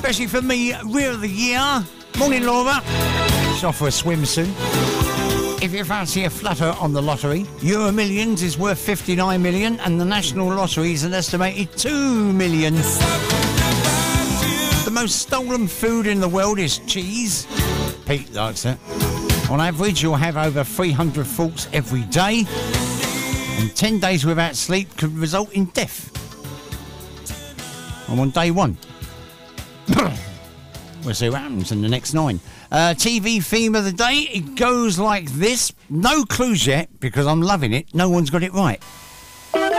especially for me, Rear of the Year. Morning, Laura. She's off for a swim soon. If you fancy a flutter on the lottery, Euro Millions is worth 59 million and the National Lottery is an estimated 2 million. The most stolen food in the world is cheese. Pete likes it. On average, you'll have over 300 thoughts every day, and 10 days without sleep could result in death. I'm on day 1. We'll see what happens in the next 9. TV theme of the day, it goes like this. No clues yet, because I'm loving it. No one's got it right.